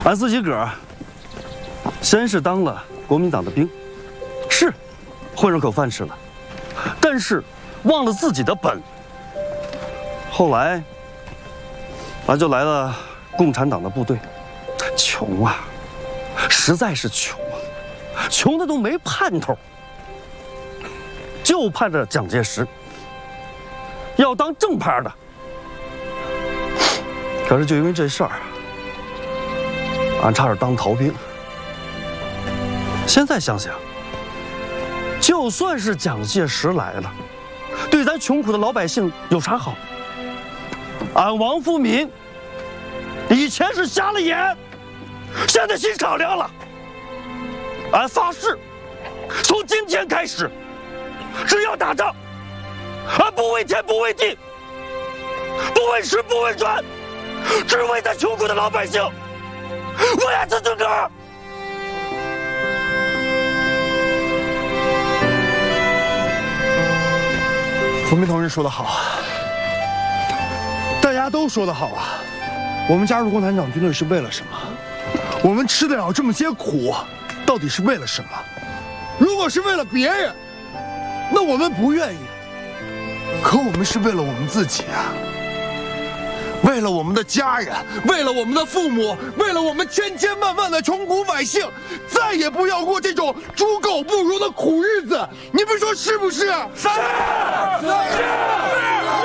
俺自己个儿先是当了国民党的兵，是混上口饭吃了，但是忘了自己的本。后来，俺就来了共产党的部队，穷啊，实在是穷啊，穷的都没盼头，就盼着蒋介石要当正派的。可是就因为这事儿，俺差点当逃兵。现在想想，就算是蒋介石来了，对咱穷苦的老百姓有啥好？俺王福民以前是瞎了眼，现在心敞亮了。俺发誓，从今天开始，只要打仗，俺不为天不为地，不为吃不为穿，只为咱穷苦的老百姓，为俺自己个儿。 福明同志说得好，大家都说得好啊。我们加入共产党军队是为了什么？我们吃得了这么些苦，到底是为了什么？如果是为了别人，那我们不愿意。可我们是为了我们自己啊，为了我们的家人，为了我们的父母，为了我们千千万万的穷苦百姓，再也不要过这种猪狗不如的苦日子。你们说是不是？是。